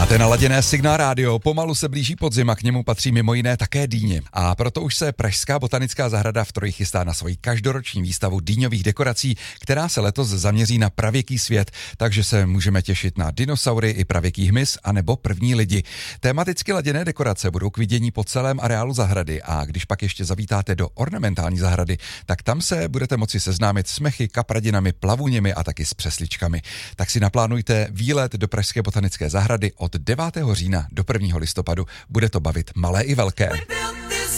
Máte naladěné Signál rádio, pomalu se blíží podzim a k němu patří mimo jiné také dýně. A proto už se Pražská botanická zahrada v Troji chystá na svoji každoroční výstavu dýňových dekorací, která se letos zaměří na pravěký svět, takže se můžeme těšit na dinosaury i pravěký hmyz anebo první lidi. Tematicky laděné dekorace budou k vidění po celém areálu zahrady a když pak ještě zavítáte do ornamentální zahrady, tak tam se budete moci seznámit s mechy, kapradinami, plavuněmi a taky s přesličkami. Tak si naplánujte výlet do Pražské botanické zahrady od 9. října do 1. listopadu. Bude to bavit malé i velké.